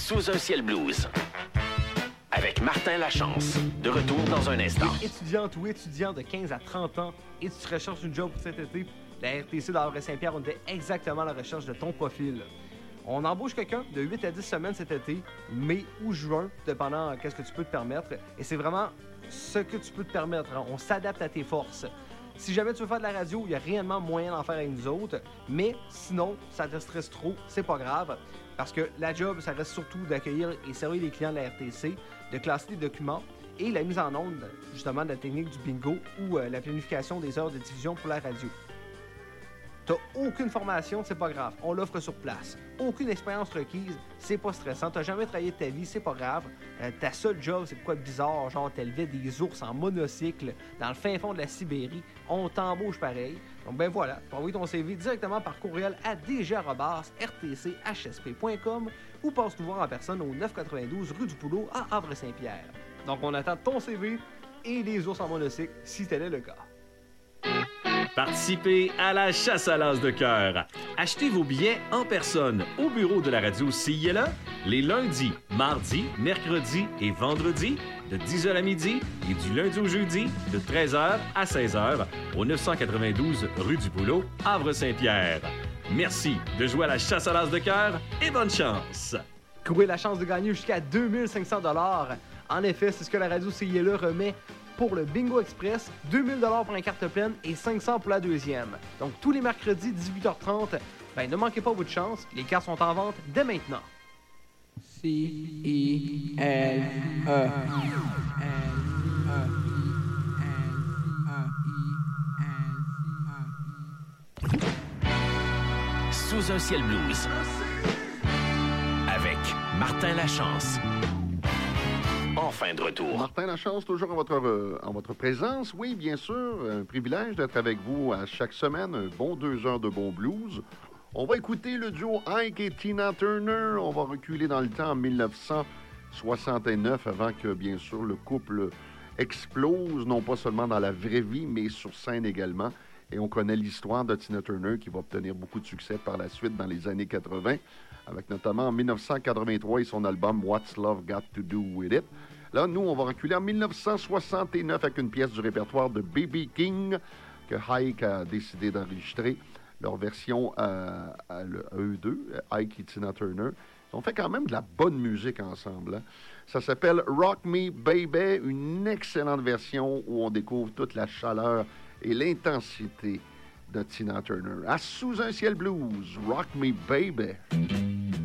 Sous un ciel blues. Avec Martin Lachance. De retour dans un instant. Étudiante ou étudiant de 15 à 30 ans et tu recherches une job pour cet été, la RTC de Havre-Saint-Pierre, on était exactement à la recherche de ton profil. On embauche quelqu'un de 8 à 10 semaines cet été, mai ou juin, dépendant qu'est-ce que tu peux te permettre. Et c'est vraiment ce que tu peux te permettre. On s'adapte à tes forces. Si jamais tu veux faire de la radio, il y a réellement moyen d'en faire avec nous autres. Mais sinon, ça te stresse trop, c'est pas grave. Parce que la job, ça reste surtout d'accueillir et servir les clients de la RTC, de classer les documents et la mise en onde, justement, de la technique du bingo ou la planification des heures de diffusion pour la radio. T'as aucune formation, c'est pas grave. On l'offre sur place. Aucune expérience requise, c'est pas stressant. T'as jamais travaillé de ta vie, c'est pas grave. Ta seule job, c'est quoi de bizarre? Genre, t'élevais des ours en monocycle dans le fin fond de la Sibérie. On t'embauche pareil. Donc, ben voilà. Tu peux envoyer ton CV directement par courriel à dg@rtchsp.com ou passe nous voir en personne au 992 rue du Poulot à Havre-Saint-Pierre. Donc, on attend ton CV et les ours en monocycle si tel est le cas. Participez à la chasse à l'as de cœur. Achetez vos billets en personne au bureau de la radio CILA les lundis, mardis, mercredis et vendredis de 10h à midi et du lundi au jeudi de 13h à 16h au 992 rue du Boulot, Havre-Saint-Pierre. Merci de jouer à la chasse à l'as de cœur et bonne chance! Courez la chance de gagner jusqu'à 2500 $. En effet, c'est ce que la radio CILA remet pour le Bingo Express, 2000 $ pour la carte pleine et 500 pour la deuxième. Donc tous les mercredis 18h30, ben ne manquez pas votre chance, les cartes sont en vente dès maintenant. C-I-L-E Sous un ciel blues. Avec Martin Lachance. Enfin de retour. Martin Lachance, toujours en votre présence. Oui, bien sûr, un privilège d'être avec vous à chaque semaine. Un bon 2 heures de bon blues. On va écouter le duo Ike et Tina Turner. On va reculer dans le temps en 1969 avant que, bien sûr, le couple explose, non pas seulement dans la vraie vie, mais sur scène également. Et on connaît l'histoire de Tina Turner qui va obtenir beaucoup de succès par la suite dans les années 80, avec notamment en 1983 et son album What's Love Got to Do With It. Là, nous, on va reculer en 1969 avec une pièce du répertoire de B.B. King que Ike a décidé d'enregistrer. Leur version à eux deux, Ike et Tina Turner. Ils ont fait quand même de la bonne musique ensemble. Hein? Ça s'appelle Rock Me Baby, une excellente version où on découvre toute la chaleur et l'intensité de Tina Turner. À Sous un ciel blues, Rock Me Baby.